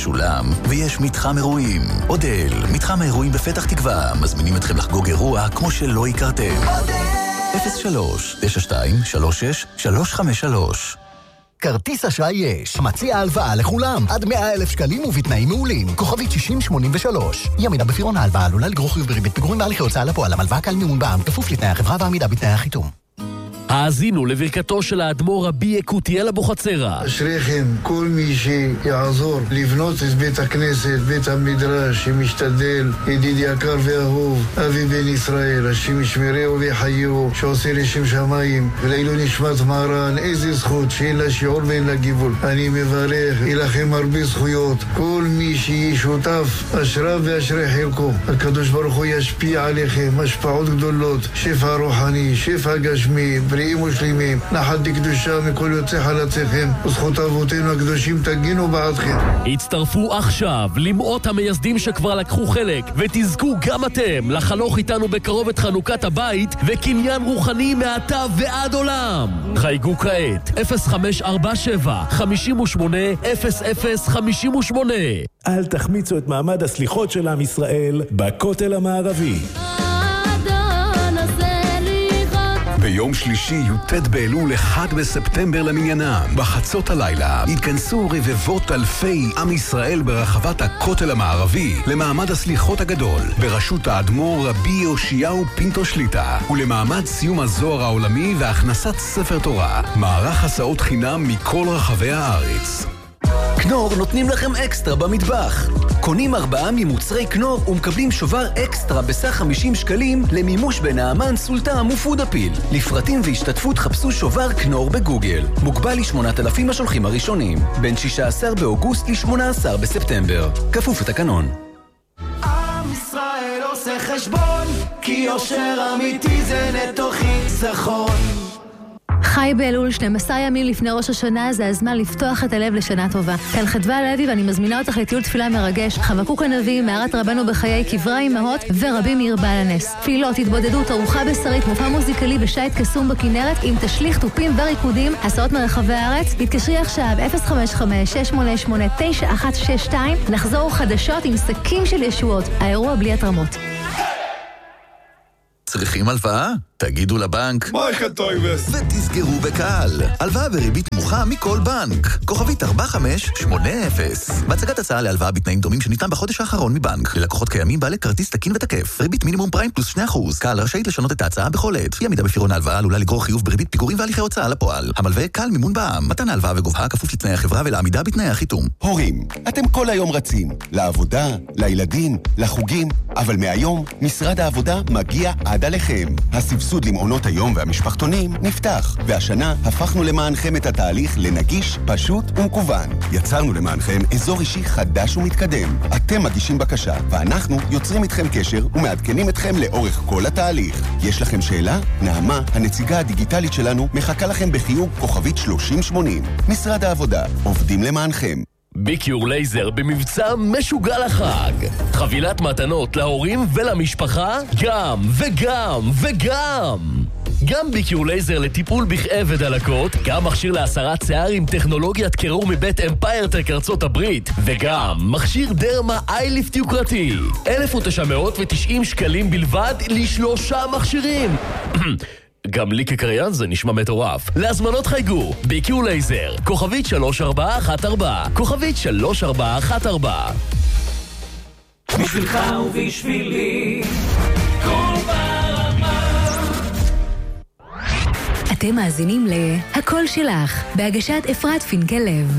משולם, ויש מתחם אירועים. אודל, מתחם האירועים בפתח תקווה, מזמינים אתכם לחגוג אירוע כמו שלא הכרתם. 03-9236-353. כרטיס אשראי יש. מציע הלוואה לכולם. עד 100,000 שקלים ובתנאים מעולים. כוכבית 6083. ימינה בפירעון ההלוואה עלולה לגרור חיוב בריבית פיגורים בהליכי הוצאה לפועל. המלוואה קל מימון בע"מ כפוף לתנאי החברה ועמידה בתנאי החיתום. האזינו לברכתו של האדמו"ר רבי יקותיאל אבוחצירא. אשריכם כל מי שיעזור לבנות את בית הכנסת, בית המדרש, שמשתדל, ידיד יקר ואהוב, אבי בן ישראל, השם ישמרהו ויחייהו, שעושה לשם שמיים, ולעילו נשמת מרן, איזה זכות, שאין לה שיעור ואין לה גיבול. אני מברך, ילכם הרבה זכויות, כל מי שיהיה שותף, אשריו ואשרי חלקו. הקדוש ברוך הוא ישפיע עליכם, השפעות גדולות, שפע רוחני, שפע גשמי, בריאים ושלימים, נחת דקדושה מכל יוצא חלציכם, וזכות אבותינו הקדושים תגינו בעדכם. הצטרפו עכשיו למאות המייסדים שכבר לקחו חלק, ותזכו גם אתם לחנוך איתנו בקרוב את חנוכת הבית וקניין רוחני מעתה ועד עולם. חייגו כעת 0547-58-0058. אל תחמיצו את מעמד הסליחות של עם ישראל בכותל המערבי. ביום שלישי י"ט באלול 1 בספטמבר למניינם, בחצות הלילה התכנסו רבבות אלפי עם ישראל ברחבת הכותל המערבי למעמד הסליחות הגדול בראשות האדמו"ר רבי יאשיהו פינטו שליטה, ולמעמד סיום הזוהר העולמי והכנסת ספר תורה, מערך הסעות חינם מכל רחבי הארץ. כנור נותנים לכם אקסטרה במטבח. קונים 4 ממוצרי כנור ומקבלים שובר אקסטרה בסך 50 שקלים למימוש בנעמן, סולטם ופודאפיל. לפרטים והשתתפות חפשו שובר כנור בגוגל. מוגבל ל8,000 השולחים הראשונים, בין 16 באוגוסט ל18 בספטמבר. כפוף לתקנון. עם ישראל עושה חשבון, כי יושר אמיתי זה נטו חיסכון. חי באלול 12 ימים לפני ראש השנה, זה הזמן לפתוח את הלב לשנה טובה. כאן חדווה לוי ואני מזמינה אותך לטיול תפילה מרגש. חבקוק הנביא, מערת רבנו בחיי קברי אמהות ורבי מאיר בעל הנס. תפילות, התבודדות, ארוחה בשרית, מופע מוזיקלי בשייט קסום בכנרת עם תשליך תופים וריקודים. הסעות מרחבי הארץ. תתקשרי עכשיו 055-688-9162. נחזור חדשות עם שקים של ישועות. האירוע בלי התרמות. צריכים הלוואה? תגידו לבנק מייכל טויבס ותסגרו בקל. הלוואה בריבית נמוכה מכל בנק. כוכבית 4580. בהצגת הצעה להלוואה בתנאים דומים שניתן בחודש האחרון מבנק. ללקוחות קיימים בעלי כרטיס תקין ותקף. ריבית מינימום פריים פלוס 2%. קל רשאית לשנות את ההצעה בכל עת. אי עמידה בפירעון ההלוואה עלולה לגרור חיוב בריבית פיגורים והליכי הוצאה לפועל. המלווה קל מימון בע"מ. מתן ההלוואה וגובהה כפוף לתנאי החברה ולעמידה בתנאי החיתום. הורים, אתם כל היום רצים לעבודה, לילדים, לחוגים, אבל מהיום משרד העבודה מגיע עד עליכם. הסבסוד למעונות היום והמשפחתונים נפתח, והשנה הפכנו למענכם את התהליך לנגיש, פשוט ומקוון. יצרנו למענכם אזור אישי חדש ומתקדם. אתם מגישים בקשה, ואנחנו יוצרים איתכם קשר ומעדכנים אתכם לאורך כל התהליך. יש לכם שאלה? נעמה, הנציגה הדיגיטלית שלנו, מחכה לכם בחיוג כוכבית 3080. משרד העבודה, עובדים למענכם. ביקיור לייזר במבצע משוגע לחג. חבילת מתנות להורים ולמשפחה, גם וגם וגם. גם ביקיור לייזר לטיפול בכאב ודלקות, גם מכשיר להסרת שיער עם טכנולוגיית קירור מבית אמפיירטק ארצות הברית, וגם מכשיר דרמה אייליפט יוקרתי. 1,990 שקלים בלבד ל3 מכשירים. גם לי כקריין זה נשמע מטורף. להזמנות חייגו, ביקיור לייזר, כוכבית 3414, כוכבית 3414. בשבילך ובשבילי, כל ברמה. אתם מאזינים ל"הכל שלך", בהגשת אפרת פינקל לב.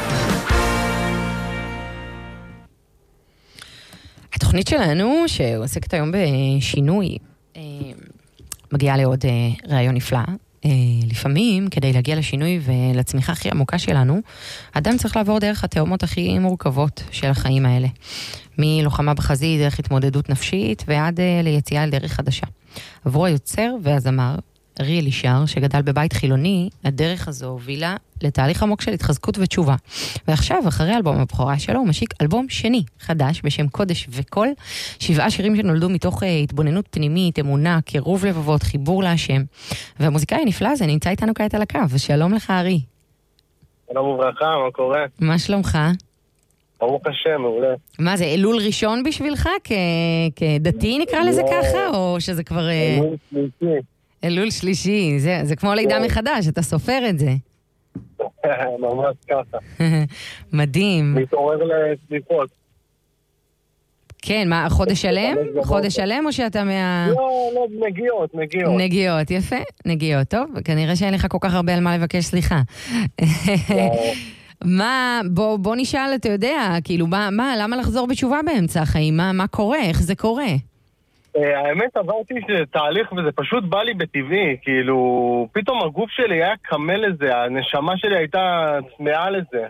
התוכנית שלנו, שעוסקת היום בשינוי, מגיעה לעוד רעיון נפלא. לפעמים, כדי להגיע לשינוי ולצמיחה הכי עמוקה שלנו, אדם צריך לעבור דרך התאומות הכי מורכבות של החיים האלה. מלוחמה בחזית, דרך התמודדות נפשית, ועד ליציאה לדרך חדשה. עבור היוצר והזמר, אריאל ישר, שגדל בבית חילוני, הדרך הזו הובילה לתהליך עמוק של התחזקות ותשובה. ועכשיו, אחרי אלבום הבכורה שלו, הוא משיק אלבום שני, חדש, בשם קודש וקול, 7 שירים שנולדו מתוך התבוננות פנימית, אמונה, קירוב לבבות, חיבור להשם. והמוזיקאי הנפלא הזה נמצא איתנו כעת על הקו, ושלום לך ארי. שלום וברכה, מה קורה? מה שלומך? ברוך השם, מעולה. מה זה, אלול ראשון בשבילך? כדתי נקרא לזה ככה? או שזה כבר... אלול שלישי. אלול שלישי, זה כמו לידה מחדש, אתה סופר את זה. ממש ככה. מדהים. מתעורר לסליפות. כן, מה, חודש שלם? חודש שלם או שאתה מה... לא, נגיעות. נגיעות, יפה, נגיעות, טוב, כנראה שאין לך כל כך הרבה על מה לבקש סליחה. מה, בוא נשאל, אתה יודע, כאילו, למה לחזור בתשובה באמצע החיים? מה קורה? איך זה קורה? האמת עברתי תהליך וזה פשוט בא לי בטבעי, כאילו, פתאום הגוף שלי היה קמל לזה, הנשמה שלי הייתה צמאה לזה.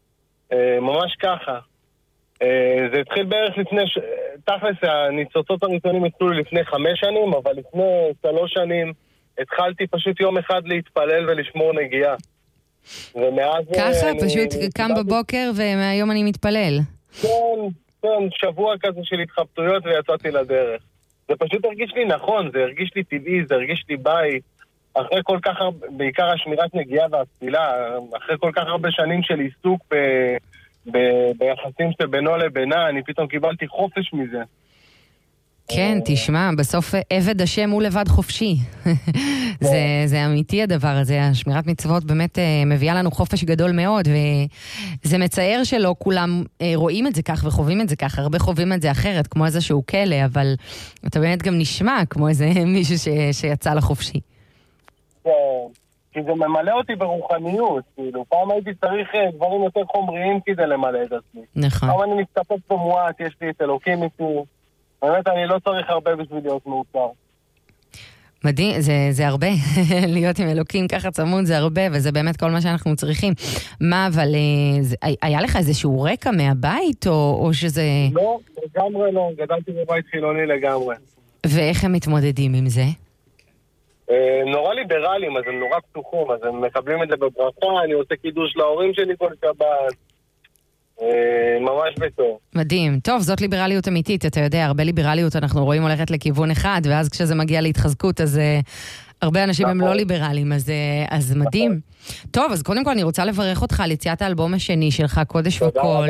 ממש ככה. זה התחיל בערך לפני, תכלס הניצוצות הראשונים התחילו לפני 5 שנים, אבל לפני 3 שנים התחלתי פשוט יום אחד להתפלל ולשמור נגיעה. ומאז... ככה, פשוט קם בבוקר ומהיום אני מתפלל. כן, שבוע כזה של התחבטויות ויצאתי לדרך. זה פשוט הרגיש לי נכון, זה הרגיש לי טבעי, זה הרגיש לי בית. אחרי כל כך הרבה, בעיקר השמירת נגיעה והתפילה, אחרי כל כך הרבה שנים של עיסוק ביחסים שבינו לבינה, אני פתאום קיבלתי חופש מזה. כן, תשמע, בסוף עבד השם הוא לבד חופשי. זה אמיתי הדבר הזה, השמירת מצוות באמת מביאה לנו חופש גדול מאוד, וזה מצער שלא כולם רואים את זה כך וחווים את זה כך, הרבה חווים את זה אחרת, כמו איזשהו כלא, אבל אתה באמת גם נשמע כמו איזה מישהו שיצא לחופשי. כן, כי זה ממלא אותי ברוחניות, כאילו, פעם הייתי צריך דברים יותר חומריים כדי למלא את עצמי. נכון. פעם אני מסתפק במועט, יש לי את אלוקים איתי, באמת אני לא צריך הרבה בשביל להיות מאותר. מדהים, זה הרבה, להיות עם אלוקים ככה צמוד זה הרבה, וזה באמת כל מה שאנחנו צריכים. מה, אבל היה לך איזשהו רקע מהבית, או שזה... לא, לגמרי לא, גדלתי בבית חילוני לגמרי. ואיך הם מתמודדים עם זה? נורא ליברליים, אז הם נורא פתוחים, אז הם מקבלים את זה בברכה, אני עושה קידוש להורים שלי כל שבת, ממש בטוב. מדהים. טוב, זאת ליברליות אמיתית, אתה יודע, הרבה ליברליות אנחנו רואים הולכת לכיוון אחד, ואז כשזה מגיע להתחזקות, אז הרבה אנשים הם לא ליברליים, אז מדהים. טוב, אז קודם כל אני רוצה לברך אותך על יציאת האלבום השני שלך, קודש וכל.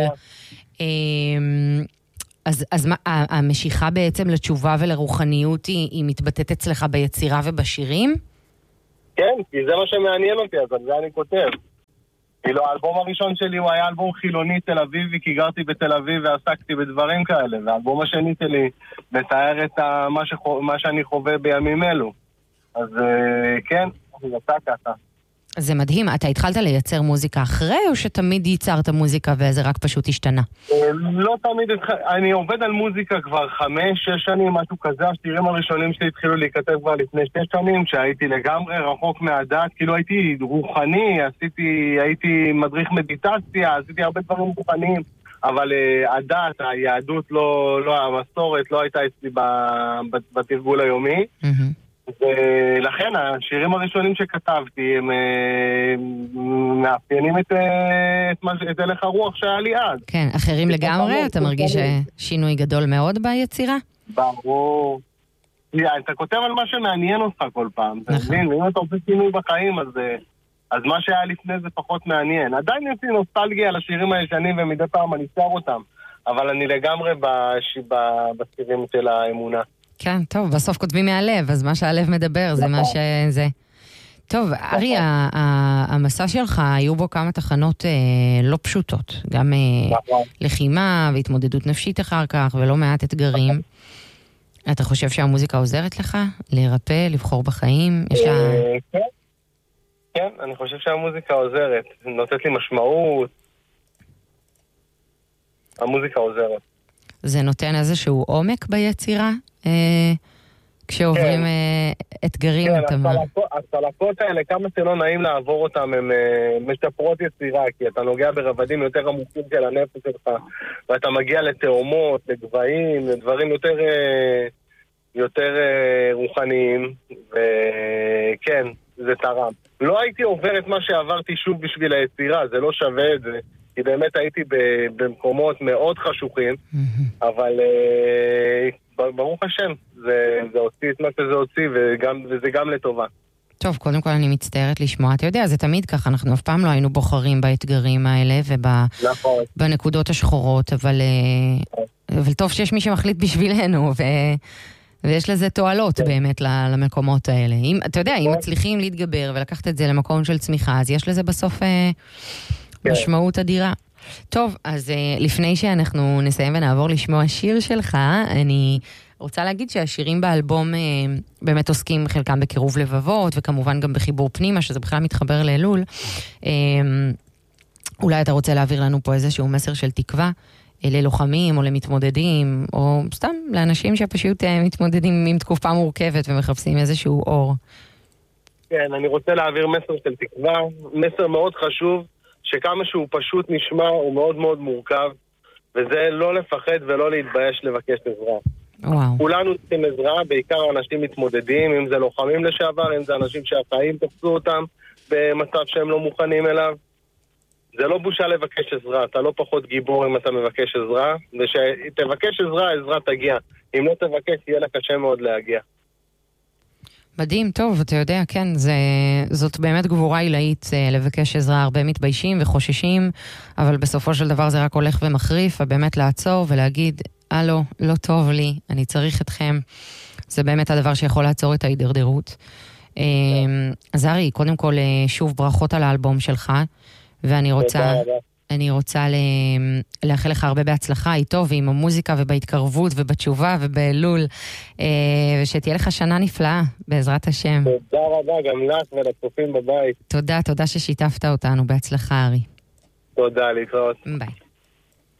אז מה, המשיכה בעצם לתשובה ולרוחניות היא מתבטאת אצלך ביצירה ובשירים? כן, כי זה מה שמעניין אותי, אז על זה אני כותב. כאילו, האלבום הראשון שלי הוא היה אלבום חילוני תל אביבי, כי גרתי בתל אביב ועסקתי בדברים כאלה, והאלבום השני שלי מתאר את מה שאני חווה בימים אלו. אז כן, זה יצא ככה. זה מדהים, אתה התחלת לייצר מוזיקה אחרי, או שתמיד ייצרת מוזיקה וזה רק פשוט השתנה? לא תמיד, אני עובד על מוזיקה כבר 5-6 שנים, משהו כזה. השירים הראשונים שלי התחילו להיכתב כבר לפני 6 שנים, שהייתי לגמרי רחוק מהדת, כאילו הייתי רוחני, הייתי מדריך מדיטציה, עשיתי הרבה דברים רוחניים, אבל הדת, היהדות, המסורת לא הייתה אצלי בתרגול היומי. ולכן השירים הראשונים שכתבתי הם מאפיינים את הלך הרוח שהיה לי אז. כן, אחרים לגמרי? אתה מרגיש שינוי גדול מאוד ביצירה? ברור. אתה כותב על מה שמעניין אותך כל פעם. ואם אתה עושה שינוי בחיים, אז מה שהיה לפני זה פחות מעניין. עדיין יש לי נוסטלגיה על השירים הישנים ומדי פעם אני שר אותם, אבל אני לגמרי בשירים של האמונה. כן, טוב, בסוף כותבים מהלב, אז מה שהלב מדבר זה מה שזה. טוב, ארי, המסע שלך היו בו כמה תחנות לא פשוטות, גם לחימה והתמודדות נפשית אחר כך, ולא מעט אתגרים. אתה חושב שהמוזיקה עוזרת לך להירפא, לבחור בחיים? כן, אני חושב שהמוזיקה עוזרת, נותנת לי משמעות. המוזיקה עוזרת. זה נותן איזשהו עומק ביצירה? כשעוברים אתגרים, אתה אומר. הצלקות האלה, כמה שלא נעים לעבור אותם, הן משפרות יצירה, כי אתה נוגע ברבדים יותר עמוקים של הנפש שלך, ואתה מגיע לתאומות, לגבהים, לדברים יותר רוחניים, וכן, זה תרם. לא הייתי עובר את מה שעברתי שוב בשביל היצירה, זה לא שווה את זה, כי באמת הייתי במקומות מאוד חשוכים, אבל ברוך השם, זה הוציא את מה שזה הוציא, וזה גם לטובה. טוב, קודם כל אני מצטערת לשמוע. אתה יודע, זה תמיד ככה, אנחנו אף פעם לא היינו בוחרים באתגרים האלה ובנקודות השחורות, אבל טוב שיש מי שמחליט בשבילנו, ויש לזה תועלות באמת למקומות האלה. אתה יודע, אם מצליחים להתגבר ולקחת את זה למקום של צמיחה, אז יש לזה בסוף משמעות אדירה. טוב, אז לפני שאנחנו נסיים ונעבור לשמוע שיר שלך, אני רוצה להגיד שהשירים באלבום באמת עוסקים חלקם בקירוב לבבות, וכמובן גם בחיבור פנימה, שזה בכלל מתחבר לאלול. אולי אתה רוצה להעביר לנו פה איזשהו מסר של תקווה, ללוחמים או למתמודדים, או סתם לאנשים שפשוט מתמודדים עם תקופה מורכבת ומחפשים איזשהו אור. כן, אני רוצה להעביר מסר של תקווה, מסר מאוד חשוב, שכמה שהוא פשוט נשמע הוא מאוד מאוד מורכב, וזה לא לפחד ולא להתבייש לבקש עזרה. וואו. כולנו צריכים עזרה, בעיקר אנשים מתמודדים, אם זה לוחמים לשעבר, אם זה אנשים שהחיים תפסו אותם במצב שהם לא מוכנים אליו. זה לא בושה לבקש עזרה, אתה לא פחות גיבור אם אתה מבקש עזרה, ושתבקש עזרה, העזרה תגיע. אם לא תבקש, יהיה לה קשה מאוד להגיע. מדהים, טוב, אתה יודע, כן, זאת באמת גבורה עילאית לבקש עזרה, הרבה מתביישים וחוששים, אבל בסופו של דבר זה רק הולך ומחריף, ובאמת לעצור ולהגיד, הלו, לא טוב לי, אני צריך אתכם. זה באמת הדבר שיכול לעצור את ההידרדרות. אז ארי, קודם כל, שוב ברכות על האלבום שלך, ואני רוצה לאחל לך הרבה בהצלחה איתו ועם המוזיקה ובהתקרבות ובתשובה ובאלול, ושתהיה לך שנה נפלאה בעזרת השם. תודה רבה גם לך ולצופים בבית. תודה ששיתפת אותנו, בהצלחה ארי. תודה, להתראות. ביי.